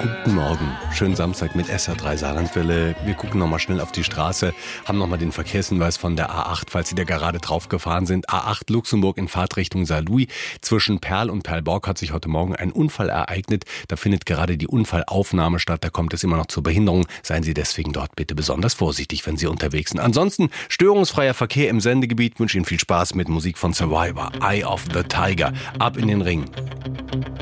Guten Morgen, schönen Samstag mit SR3 Saarlandwelle. Wir gucken nochmal schnell auf die Straße, haben nochmal den Verkehrshinweis von der A8, falls Sie da gerade drauf gefahren sind. A8 Luxemburg in Fahrtrichtung Saarlouis. Zwischen Perl und Perlborg hat sich heute Morgen ein Unfall ereignet. Da findet gerade die Unfallaufnahme statt, da kommt es immer noch zur Behinderung. Seien Sie deswegen dort bitte besonders vorsichtig, wenn Sie unterwegs sind. Ansonsten störungsfreier Verkehr im Sendegebiet. Ich wünsche Ihnen viel Spaß mit Musik von Survivor, Eye of the Tiger. Ab in den Ring.